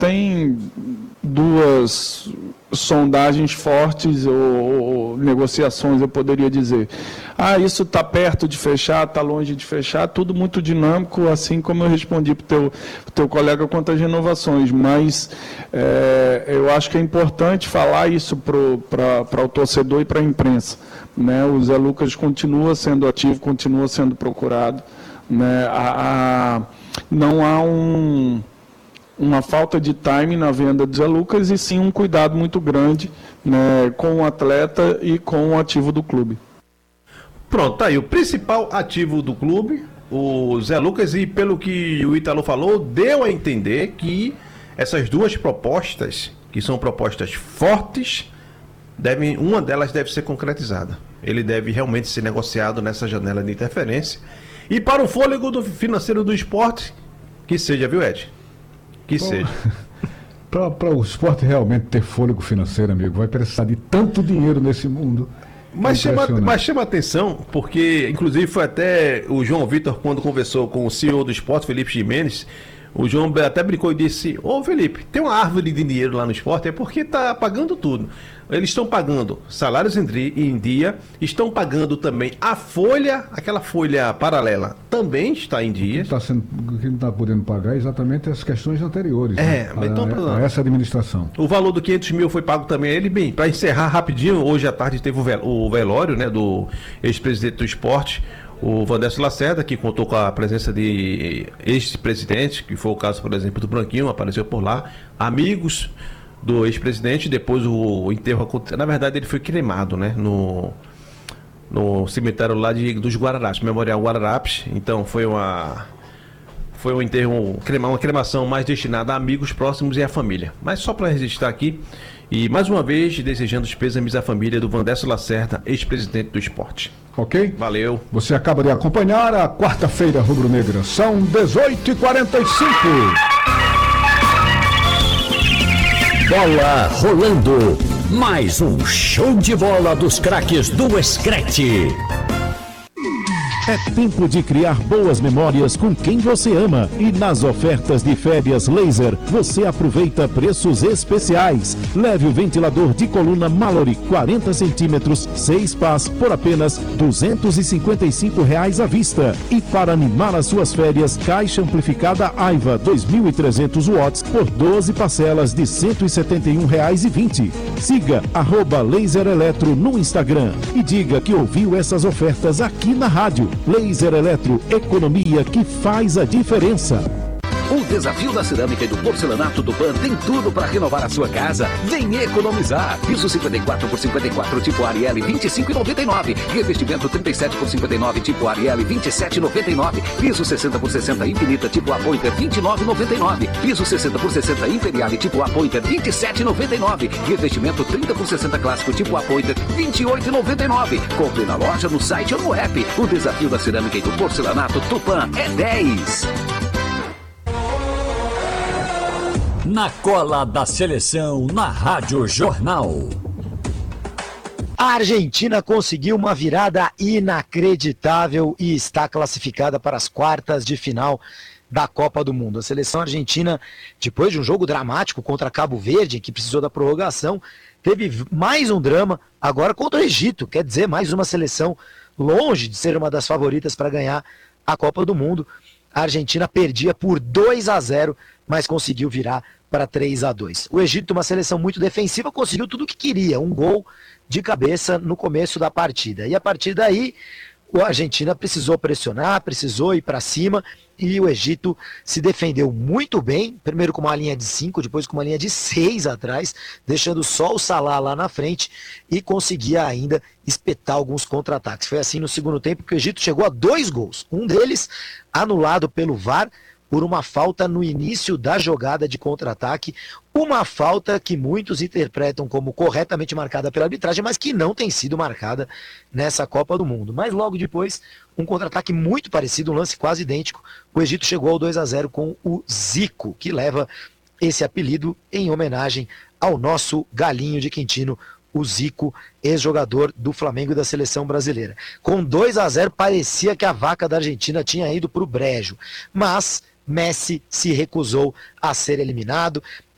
tem duas sondagens fortes ou negociações, eu poderia dizer. Isso está perto de fechar, está longe de fechar, tudo muito dinâmico, assim como eu respondi para o teu colega quanto às renovações, mas eu acho que é importante falar isso para o torcedor e para a imprensa, né? O Zé Lucas continua sendo ativo, continua sendo procurado, né? Não há uma falta de time na venda do Zé Lucas e sim um cuidado muito grande, né, com o atleta e com o ativo do clube. Pronto, tá aí o principal ativo do clube, o Zé Lucas, e pelo que o Ítalo falou, deu a entender que essas duas propostas, que são propostas fortes, uma delas deve ser concretizada. Ele deve realmente ser negociado nessa janela de interferência. E para o fôlego financeiro do esporte, que seja, viu, Ed? Que seja. Para o esporte realmente ter fôlego financeiro, amigo, vai precisar de tanto dinheiro nesse mundo. Mas chama atenção, porque inclusive foi até o João Vitor, quando conversou com o CEO do esporte, Felipe Jimenez, o João até brincou e disse: ô Felipe, tem uma árvore de dinheiro lá no esporte, é porque está pagando tudo. Eles estão pagando salários em dia, estão pagando também a folha, aquela folha paralela, também está em dia. O que não está podendo pagar é exatamente as questões anteriores, então, a essa administração. O valor do 500 mil foi pago também a ele. Bem, para encerrar rapidinho, hoje à tarde teve o velório, né, do ex-presidente do esporte, o Vandesso Lacerda, que contou com a presença de ex-presidentes, que foi o caso, por exemplo, do Branquinho, apareceu por lá, amigos do ex-presidente. Depois o enterro aconteceu. Na verdade, ele foi cremado, né, no cemitério lá dos Guararapes, Memorial Guararapes. Então foi um enterro, uma cremação mais destinada a amigos próximos e à família. Mas só para registrar aqui, e mais uma vez desejando os pêsames à família do Vandesso Lacerda, ex-presidente do esporte. Ok? Valeu. Você acaba de acompanhar a quarta-feira rubro-negra. São 18h45. Bola rolando. Mais um show de bola dos craques do Screte. É tempo de criar boas memórias com quem você ama. E nas ofertas de férias Laser, você aproveita preços especiais. Leve o ventilador de coluna Mallory 40 centímetros, 6 pás, por apenas R$ 255 à vista. E para animar as suas férias, caixa amplificada Aiva 2.300 watts por 12 parcelas de R$ 171,20. Siga @Laser Eletro no Instagram e diga que ouviu essas ofertas aqui na rádio. Laser Eletro, economia que faz a diferença. O desafio da cerâmica e do porcelanato do Pan tem tudo para renovar a sua casa. Vem economizar. Piso 54 por 54 tipo Ariel 25,99. Revestimento 37 por 59 tipo Ariel 27,99. Piso 60 por 60 Infinita tipo Apointer 29,99. Piso 60 por 60 Imperial tipo Apointer 27,99. Revestimento 30 por 60 clássico tipo Apointer 28,99. Compre na loja, no site ou no app. O desafio da cerâmica e do porcelanato Tupã é 10. Na cola da seleção, na Rádio Jornal. A Argentina conseguiu uma virada inacreditável e está classificada para as quartas de final da Copa do Mundo. A seleção argentina, depois de um jogo dramático contra Cabo Verde, que precisou da prorrogação, teve mais um drama agora contra o Egito. Quer dizer, mais uma seleção longe de ser uma das favoritas para ganhar a Copa do Mundo. A Argentina perdia por 2-0, mas conseguiu virar para 3-2. O Egito, uma seleção muito defensiva, conseguiu tudo o que queria, um gol de cabeça no começo da partida. E a partir daí, a Argentina precisou pressionar, precisou ir para cima, e o Egito se defendeu muito bem, primeiro com uma linha de 5, depois com uma linha de 6 atrás, deixando só o Salah lá na frente, e conseguia ainda espetar alguns contra-ataques. Foi assim no segundo tempo que o Egito chegou a 2 gols, um deles anulado pelo VAR, por uma falta no início da jogada de contra-ataque, uma falta que muitos interpretam como corretamente marcada pela arbitragem, mas que não tem sido marcada nessa Copa do Mundo. Mas logo depois, um contra-ataque muito parecido, um lance quase idêntico, o Egito chegou ao 2-0 com o Zico, que leva esse apelido em homenagem ao nosso galinho de Quintino, o Zico, ex-jogador do Flamengo e da seleção brasileira. Com 2-0 parecia que a vaca da Argentina tinha ido para o brejo, mas Messi se recusou a ser eliminado.